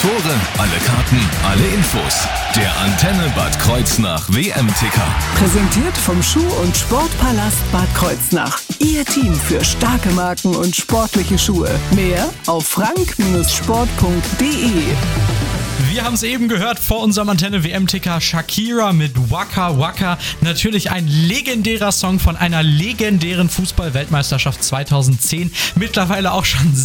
Tore, alle Karten, alle Infos. Der Antenne Bad Kreuznach WM-Ticker. Präsentiert vom Schuh- und Sportpalast Bad Kreuznach. Ihr Team für starke Marken und sportliche Schuhe. Mehr auf frank-sport.de. Wir haben es eben gehört vor unserem Antenne-WM-Ticker. Shakira mit Waka Waka. Natürlich ein legendärer Song von einer legendären Fußball-Weltmeisterschaft 2010. Mittlerweile auch schon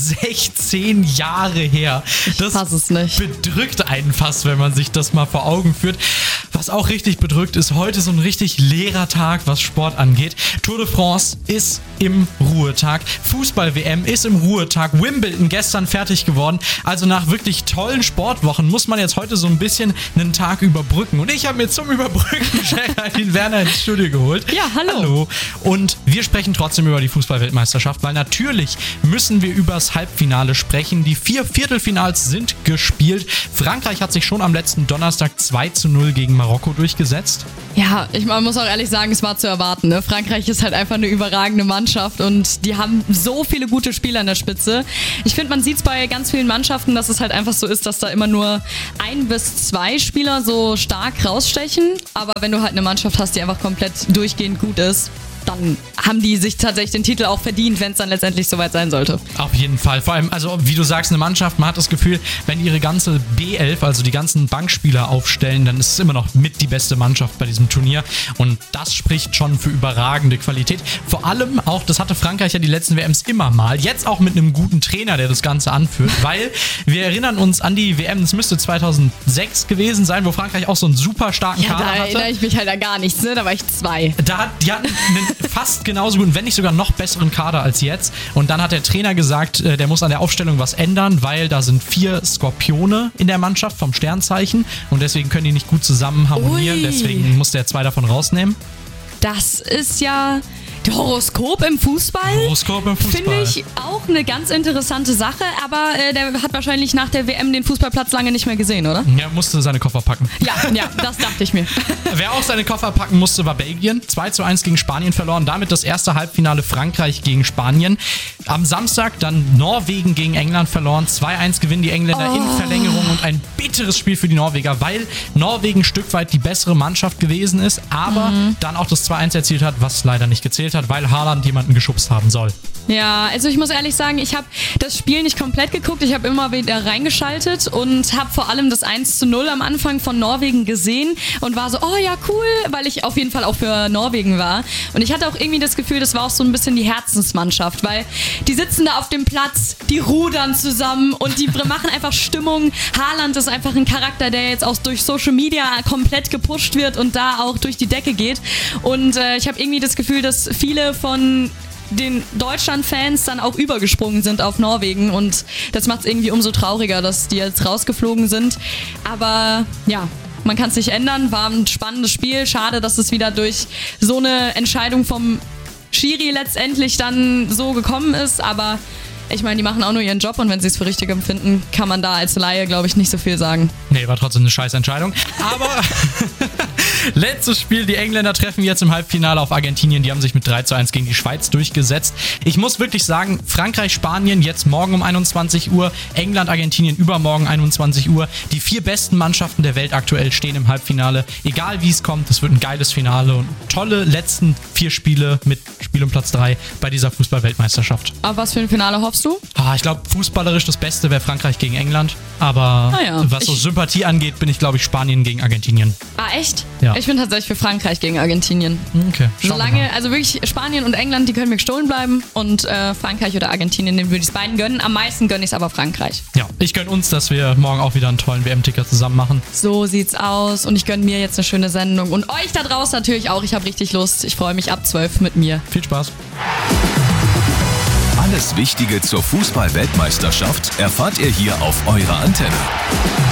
16 Jahre her. Das fass es nicht. Bedrückt einen fast, wenn man sich das mal vor Augen führt. Was auch richtig bedrückt ist, heute so ein richtig leerer Tag, was Sport angeht. Tour de France ist im Ruhetag. Fußball-WM ist im Ruhetag. Wimbledon gestern fertig geworden. Also nach wirklich tollen Sportwochen muss man jetzt heute so ein bisschen einen Tag überbrücken. Und ich habe mir zum Überbrücken Geraldine Werner ins Studio geholt. Ja, hallo. Hallo. Und wir sprechen trotzdem über die Fußball-Weltmeisterschaft, weil natürlich müssen wir über das Halbfinale sprechen. Die 4 Viertelfinals sind gespielt. Frankreich hat sich schon am letzten Donnerstag 2:0 gegen Marokko durchgesetzt. Ja, man muss auch ehrlich sagen, es war zu erwarten. Ne? Frankreich ist halt einfach eine überragende Mannschaft und die haben so viele gute Spieler an der Spitze. Ich finde, man sieht es bei ganz vielen Mannschaften, dass es halt einfach so ist, dass da immer nur 1 bis 2 Spieler so stark rausstechen. Aber wenn du halt eine Mannschaft hast, die einfach komplett durchgehend gut ist, dann haben die sich tatsächlich den Titel auch verdient, wenn es dann letztendlich soweit sein sollte. Auf jeden Fall. Vor allem, also wie du sagst, eine Mannschaft, man hat das Gefühl, wenn ihre ganze B11, also die ganzen Bankspieler aufstellen, dann ist es immer noch mit die beste Mannschaft bei diesem Turnier. Und das spricht schon für überragende Qualität. Vor allem auch, das hatte Frankreich ja die letzten WMs immer mal. Jetzt auch mit einem guten Trainer, der das Ganze anführt. Weil wir erinnern uns an die WM, das müsste 2006 gewesen sein, wo Frankreich auch so einen super starken Kader hatte. Da erinnere ich mich halt an gar nichts, ne? Da war ich 2. Die hatten einen fast genauso guten, wenn nicht sogar noch besseren Kader als jetzt. Und dann hat der Trainer gesagt, der muss an der Aufstellung was ändern, weil da sind 4 Skorpione in der Mannschaft vom Sternzeichen und deswegen können die nicht gut zusammen harmonieren. Ui. Deswegen musste er 2 davon rausnehmen. Das ist ja Horoskop im Fußball. Horoskop im Fußball. Finde ich auch eine ganz interessante Sache, aber der hat wahrscheinlich nach der WM den Fußballplatz lange nicht mehr gesehen, oder? Er musste seine Koffer packen. Ja, das dachte ich mir. Wer auch seine Koffer packen musste, war Belgien. 2:1 gegen Spanien verloren. Damit das erste Halbfinale Frankreich gegen Spanien. Am Samstag dann Norwegen gegen England verloren. 2:1 gewinnen die Engländer in Verlängerung und ein bitteres Spiel für die Norweger, weil Norwegen ein Stück weit die bessere Mannschaft gewesen ist, aber dann auch das 2:1 erzielt hat, was leider nicht gezählt hat, weil Haaland jemanden geschubst haben soll. Ja, also ich muss ehrlich sagen, ich habe das Spiel nicht komplett geguckt. Ich habe immer wieder reingeschaltet und habe vor allem das 1:0 am Anfang von Norwegen gesehen und war so, oh ja, cool, weil ich auf jeden Fall auch für Norwegen war. Und ich hatte auch irgendwie das Gefühl, das war auch so ein bisschen die Herzensmannschaft, weil die sitzen da auf dem Platz, die rudern zusammen und die machen einfach Stimmung. Haaland ist einfach ein Charakter, der jetzt auch durch Social Media komplett gepusht wird und da auch durch die Decke geht. Und ich habe irgendwie das Gefühl, dass viele von den Deutschland-Fans dann auch übergesprungen sind auf Norwegen und das macht es irgendwie umso trauriger, dass die jetzt rausgeflogen sind. Aber ja, man kann es nicht ändern, war ein spannendes Spiel. Schade, dass es wieder durch so eine Entscheidung vom Schiri letztendlich dann so gekommen ist, aber ich meine, die machen auch nur ihren Job und wenn sie es für richtig empfinden, kann man da als Laie, glaube ich, nicht so viel sagen. Nee, war trotzdem eine scheiß Entscheidung. Aber letztes Spiel, die Engländer treffen jetzt im Halbfinale auf Argentinien. Die haben sich mit 3:1 gegen die Schweiz durchgesetzt. Ich muss wirklich sagen, Frankreich, Spanien jetzt morgen um 21 Uhr, England, Argentinien übermorgen 21 Uhr. Die 4 besten Mannschaften der Welt aktuell stehen im Halbfinale. Egal wie es kommt, es wird ein geiles Finale und tolle letzten 4 Spiele mit Spiel um Platz 3 bei dieser Fußball-Weltmeisterschaft. Auf was für ein Finale hoffst du? Ich glaube, fußballerisch das Beste wäre Frankreich gegen England. Aber was so Sympathie angeht, bin ich, glaube ich, Spanien gegen Argentinien. Ah, echt? Ja. Ich bin tatsächlich für Frankreich gegen Argentinien. Okay. Solange, also wirklich Spanien und England, die können mir gestohlen bleiben und Frankreich oder Argentinien, den würde ich es beiden gönnen. Am meisten gönne ich es aber Frankreich. Ja, ich gönne uns, dass wir morgen auch wieder einen tollen WM-Ticker zusammen machen. So sieht's aus und ich gönne mir jetzt eine schöne Sendung und euch da draußen natürlich auch. Ich habe richtig Lust. Ich freue mich ab 12 mit mir. Viel Spaß. Alles Wichtige zur Fußball-Weltmeisterschaft erfahrt ihr hier auf eurer Antenne.